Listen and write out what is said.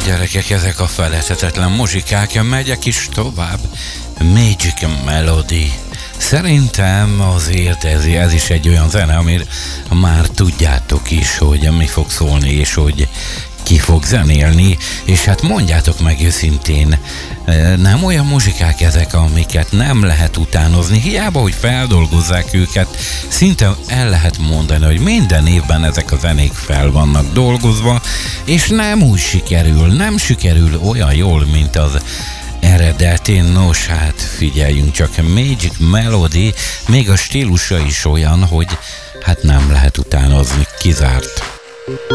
gyerekek, ezek a felejthetetlen muzsikák, megyek is tovább. Magic Melody. Szerintem azért ez is egy olyan zene, amire már tudjátok is, hogy mi fog szólni, és hogy ki fog zenélni, és hát mondjátok meg őszintén, nem olyan muzsikák ezek, amiket nem lehet utánozni, hiába, hogy feldolgozzák őket, szinte el lehet mondani, hogy minden évben ezek a zenék fel vannak dolgozva, és nem úgy sikerül, nem sikerül olyan jól, mint az eredetén. Nos, hát figyeljünk csak, Magic Melody, még a stílusa is olyan, hogy hát nem lehet utánozni, kizárt.